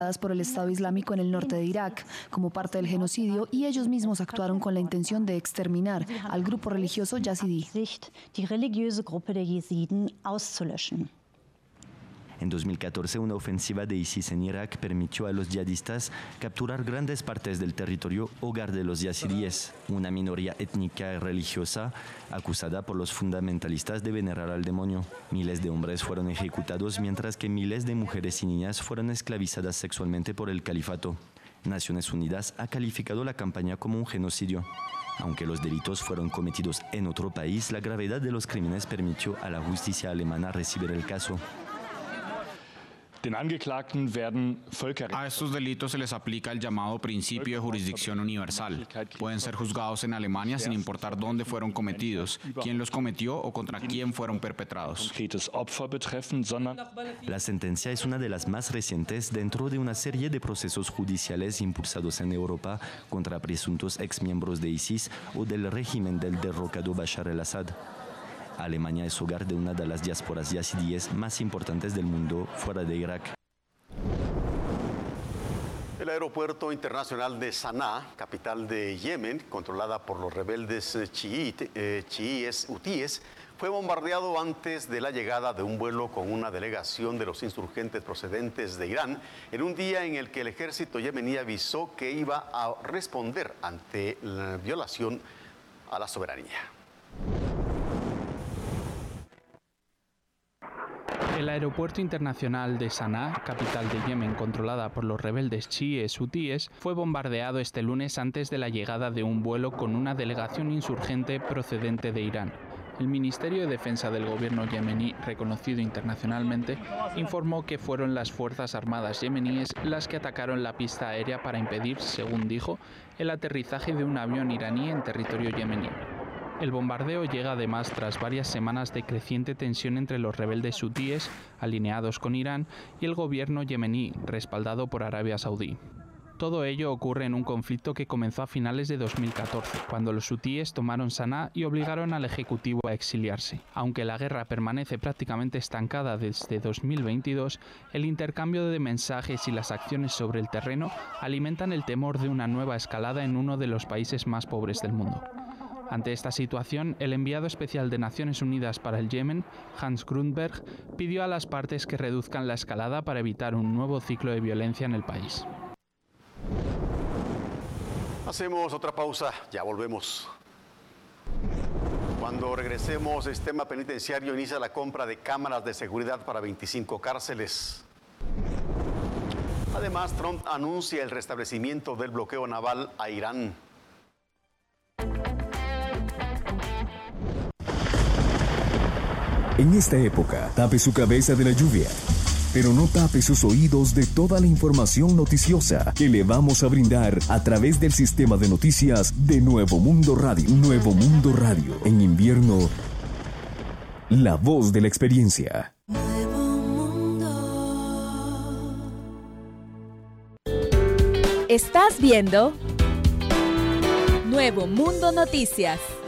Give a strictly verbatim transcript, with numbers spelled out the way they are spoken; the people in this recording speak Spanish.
por el Estado Islámico en el norte de Irak, como parte del genocidio, y ellos mismos actuaron con la intención de exterminar al grupo religioso yazidí. En dos mil catorce, una ofensiva de ISIS en Irak permitió a los yihadistas capturar grandes partes del territorio hogar de los yazidíes, una minoría étnica y religiosa acusada por los fundamentalistas de venerar al demonio. Miles de hombres fueron ejecutados, mientras que miles de mujeres y niñas fueron esclavizadas sexualmente por el califato. Naciones Unidas ha calificado la campaña como un genocidio. Aunque los delitos fueron cometidos en otro país, la gravedad de los crímenes permitió a la justicia alemana recibir el caso. A estos delitos se les aplica el llamado principio de jurisdicción universal. Pueden ser juzgados en Alemania sin importar dónde fueron cometidos, quién los cometió o contra quién fueron perpetrados. La sentencia es una de las más recientes dentro de una serie de procesos judiciales impulsados en Europa contra presuntos exmiembros de ISIS o del régimen del derrocado Bashar al-Assad. Alemania es hogar de una de las diásporas yazidíes más importantes del mundo fuera de Irak. El aeropuerto internacional de Saná, capital de Yemen, controlada por los rebeldes chiíes, eh, chiíes hutíes, fue bombardeado antes de la llegada de un vuelo con una delegación de los insurgentes procedentes de Irán, en un día en el que el ejército yemení avisó que iba a responder ante la violación a la soberanía. El aeropuerto internacional de Saná, capital de Yemen controlada por los rebeldes chiíes hutíes, fue bombardeado este lunes antes de la llegada de un vuelo con una delegación insurgente procedente de Irán. El Ministerio de Defensa del gobierno yemení, reconocido internacionalmente, informó que fueron las Fuerzas Armadas yemeníes las que atacaron la pista aérea para impedir, según dijo, el aterrizaje de un avión iraní en territorio yemení. El bombardeo llega además tras varias semanas de creciente tensión entre los rebeldes hutíes, alineados con Irán, y el gobierno yemení, respaldado por Arabia Saudí. Todo ello ocurre en un conflicto que comenzó a finales de dos mil catorce, cuando los hutíes tomaron Saná y obligaron al ejecutivo a exiliarse. Aunque la guerra permanece prácticamente estancada desde dos mil veintidós, el intercambio de mensajes y las acciones sobre el terreno alimentan el temor de una nueva escalada en uno de los países más pobres del mundo. Ante esta situación, el enviado especial de Naciones Unidas para el Yemen, Hans Grundberg, pidió a las partes que reduzcan la escalada para evitar un nuevo ciclo de violencia en el país. Hacemos otra pausa, ya volvemos. Cuando regresemos, el sistema penitenciario inicia la compra de cámaras de seguridad para veinticinco cárceles. Además, Trump anuncia el restablecimiento del bloqueo naval a Irán. En esta época, tape su cabeza de la lluvia, pero no tape sus oídos de toda la información noticiosa que le vamos a brindar a través del sistema de noticias de Nuevo Mundo Radio. Nuevo Mundo Radio. En invierno, la voz de la experiencia. Nuevo Mundo. Estás viendo Nuevo Mundo Noticias.